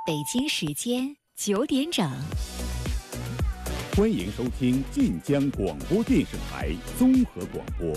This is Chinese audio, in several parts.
北京时间9点整， 欢迎收听晋江广播电视台综合广播。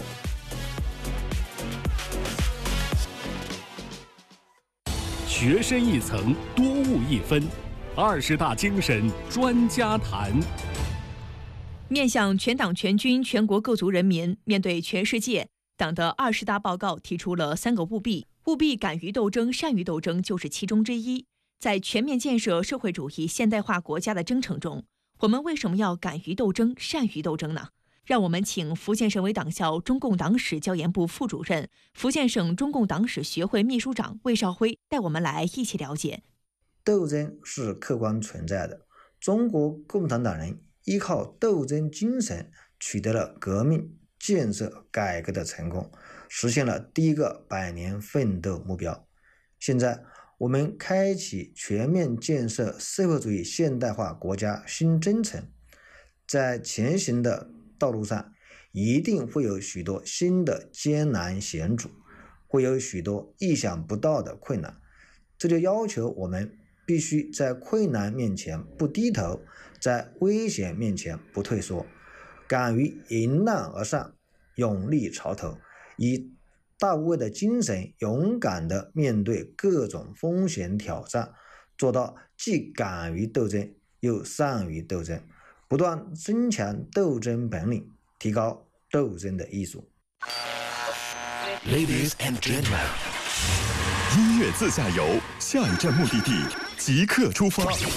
学深一层，多悟一分，20大精神专家谈。 面向全党全军全国各族人民，面对全世界，党的20大报告提出了3个务必，务必敢于斗争、善于斗争就是其中之一。在全面建设社会主义现代化国家的征程中，我们为什么要敢于斗争、善于斗争呢？让我们请福建省委党校中共党史教研部副主任、福建省中共党史学会秘书长魏少辉带我们来一起了解。 斗争是客观存在的，中国共产党人依靠斗争精神取得了革命、建设、改革的成功，实现了第一个100年奋斗目标。现在我们开启全面建设社会主义现代化国家新征程，在前行的道路上一定会有许多新的艰难险阻，会有许多意想不到的困难，这就要求我们必须在困难面前不低头，在危险面前不退缩，敢于迎难而上，勇立潮头，以大无畏的精神勇敢地面对各种风险挑战，做到既敢于斗争又善于斗争，不断增强斗争本领，提高斗争的艺术。 Ladies and gentlemen， 音乐自驾游，下一站目的地即刻出发。